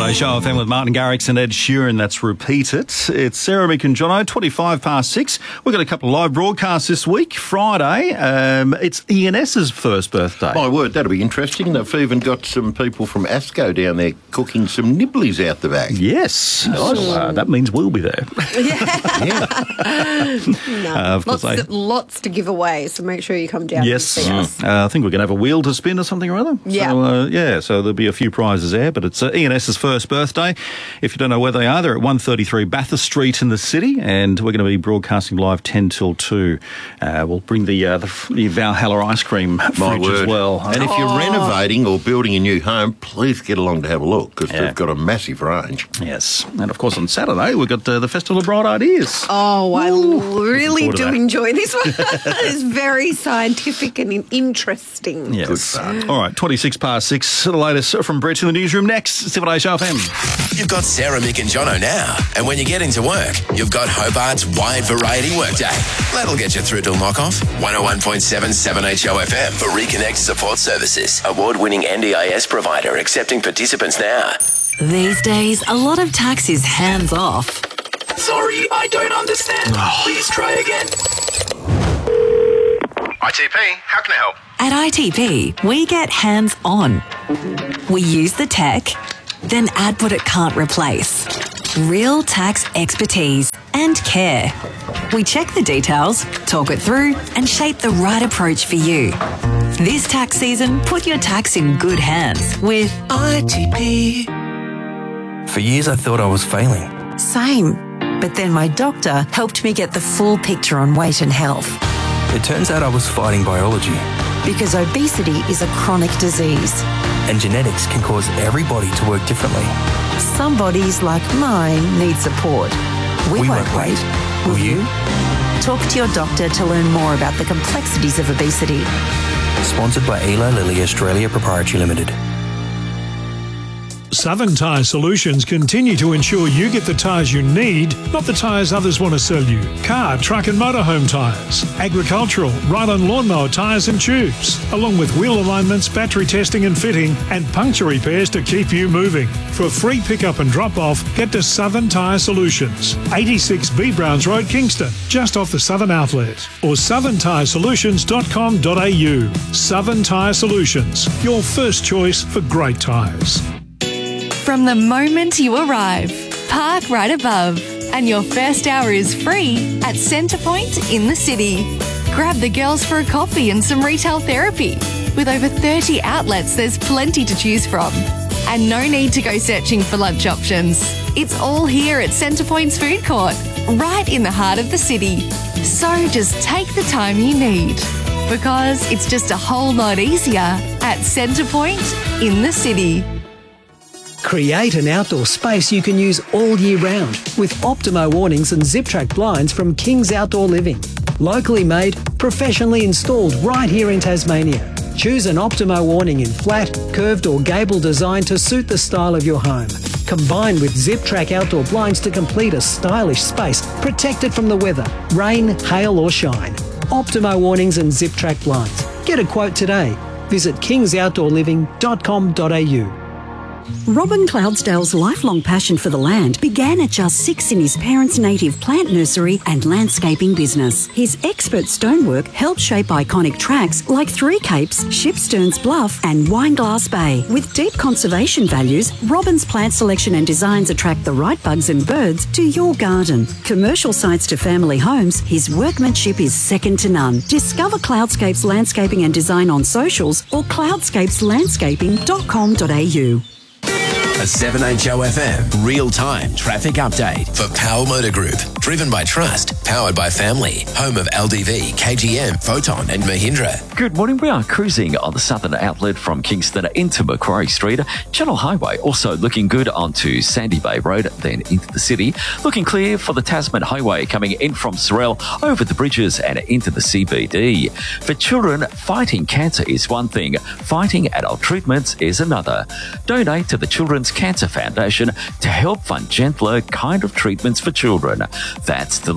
Saturday Show FM with Martin Garrix and Ed Sheeran. That's Repeat It. It's Sarah, Mick and Jono, 6:25. We've got a couple of live broadcasts this week. Friday, it's ENS's first birthday. My word, that'll be interesting. They've even got some people from ASCO down there cooking some nibblies out the back. Yes. Nice. That means we'll be there. No. Lots to give away, so make sure you come down and see us. I think we're going to have a wheel to spin or something or other. Yeah. So there'll be a few prizes there, but it's ENS's first birthday. If you don't know where they are, they're at 133 Bathurst Street in the city, and we're going to be broadcasting live 10 till 2. We'll bring the Valhalla ice cream fridge as well. And if you're renovating or building a new home, please get along to have a look, because they've got a massive range. Yes. And, of course, on Saturday, we've got the Festival of Bright Ideas. Oh, I really do enjoy this one. It's very scientific and interesting. Yes. Good fun. All right, 6:26. The latest from Brett in the newsroom next. 7 Show FM. You've got Sarah, Mick and Jono now. And when you get into work, you've got Hobart's wide variety workday. That'll get you through till knock-off. 101.7 7HO FM for Reconnect Support Services. Award-winning NDIS provider accepting participants now. These days, a lot of tax is hands-off. Sorry, I don't understand. Please try again. ITP, how can I help? At ITP, we get hands-on. We use the tech, then add what it can't replace. Real tax expertise and care. We check the details, talk it through, and shape the right approach for you. This tax season, put your tax in good hands with ITP. For years, I thought I was failing. Same. But then my doctor helped me get the full picture on weight and health. It turns out I was fighting biology. Because obesity is a chronic disease. And genetics can cause every body to work differently. Some bodies, like mine, need support. We won't wait. Will you? Talk to your doctor to learn more about the complexities of obesity. Sponsored by Eli Lilly Australia Proprietary Limited. Southern Tyre Solutions continue to ensure you get the tyres you need, not the tyres others want to sell you. Car, truck and motorhome tyres, agricultural, ride-on lawnmower tyres and tubes, along with wheel alignments, battery testing and fitting, and puncture repairs to keep you moving. For free pickup and drop-off, get to Southern Tyre Solutions, 86 B Browns Road, Kingston, just off the Southern Outlet, or southerntyresolutions.com.au. Southern Tyre Solutions, your first choice for great tyres. From the moment you arrive, park right above, and your first hour is free at Centrepoint in the city. Grab the girls for a coffee and some retail therapy. With over 30 outlets, there's plenty to choose from. And no need to go searching for lunch options. It's all here at Centrepoint's food court, right in the heart of the city. So just take the time you need, because it's just a whole lot easier at Centrepoint in the city. Create an outdoor space you can use all year round with Optimo awnings and Zip-Track blinds from King's Outdoor Living. Locally made, professionally installed right here in Tasmania. Choose an Optimo awning in flat, curved or gable design to suit the style of your home. Combined with Zip-Track outdoor blinds to complete a stylish space protected from the weather, rain, hail or shine. Optimo awnings and Zip-Track blinds. Get a quote today. Visit kingsoutdoorliving.com.au. Robin Cloudsdale's lifelong passion for the land began at just 6 in his parents' native plant nursery and landscaping business. His expert stonework helped shape iconic tracks like Three Capes, Shipsterns Bluff and Wineglass Bay. With deep conservation values, Robin's plant selection and designs attract the right bugs and birds to your garden. Commercial sites to family homes, his workmanship is second to none. Discover Cloudscapes Landscaping and Design on socials or cloudscapeslandscaping.com.au. A 7HO FM real-time traffic update for Powell Motor Group. Driven by trust, powered by family. Home of LDV, KGM, Photon and Mahindra. Good morning. We are cruising on the southern outlet from Kingston into Macquarie Street. Channel Highway also looking good onto Sandy Bay Road, then into the city. Looking clear for the Tasman Highway coming in from Sorell over the bridges and into the CBD. For children, fighting cancer is one thing. Fighting adult treatments is another. Donate to the Children's Cancer Foundation to help fund gentler kind of treatments for children. That's the latest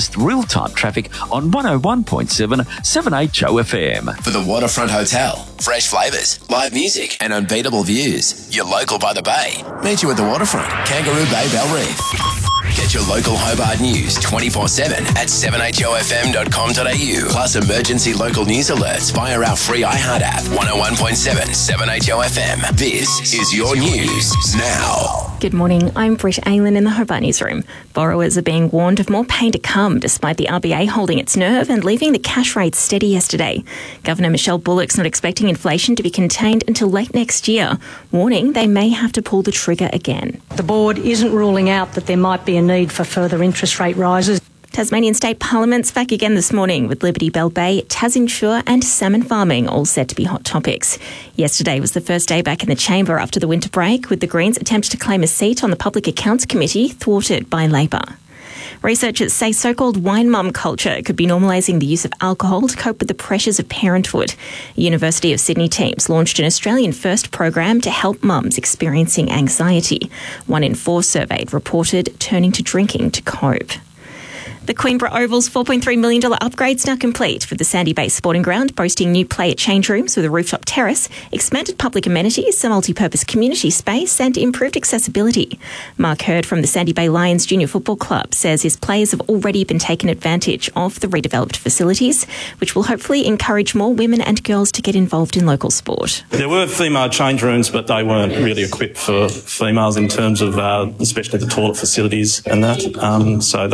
latest real-time traffic on 101.7 7HO FM. For the Waterfront Hotel, fresh flavours, live music and unbeatable views. You're local by the bay. Meet you at the Waterfront, Kangaroo Bay, Bell Reef. Get your local Hobart news 24/7 at 7hofm.com.au. Plus emergency local news alerts via our free iHeart app. 101.7 7HOFM. This is your news now. Good morning, I'm Britt Aylan in the Hobart Newsroom. Borrowers are being warned of more pain to come despite the RBA holding its nerve and leaving the cash rate steady yesterday. Governor Michelle Bullock's not expecting inflation to be contained until late next year, warning they may have to pull the trigger again. The board isn't ruling out that there might be a need for further interest rate rises. Tasmanian State Parliament's back again this morning with Liberty Bell Bay, Tassinsure and salmon farming all set to be hot topics. Yesterday was the first day back in the chamber after the winter break, with the Greens' attempt to claim a seat on the Public Accounts Committee thwarted by Labor. Researchers say so-called wine mum culture could be normalising the use of alcohol to cope with the pressures of parenthood. University of Sydney teams launched an Australian-first program to help mums experiencing anxiety. 1 in 4 surveyed reported turning to drinking to cope. The Queenborough Oval's $4.3 million upgrade's now complete, with the Sandy Bay Sporting Ground boasting new player change rooms with a rooftop terrace, expanded public amenities, a multi-purpose community space and improved accessibility. Mark Hurd from the Sandy Bay Lions Junior Football Club says his players have already been taking advantage of the redeveloped facilities, which will hopefully encourage more women and girls to get involved in local sport. There were female change rooms, but they weren't really equipped for females in terms of especially the toilet facilities and that. So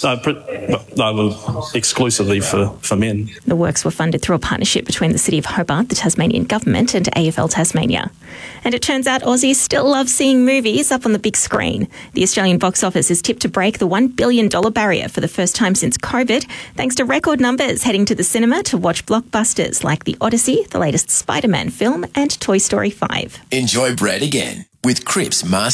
they were exclusively for men. The works were funded through a partnership between the City of Hobart, the Tasmanian Government and AFL Tasmania. And it turns out Aussies still love seeing movies up on the big screen. The Australian box office is tipped to break the $1 billion barrier for the first time since COVID, thanks to record numbers heading to the cinema to watch blockbusters like The Odyssey, the latest Spider-Man film and Toy Story 5. Enjoy bread again with Cripps Master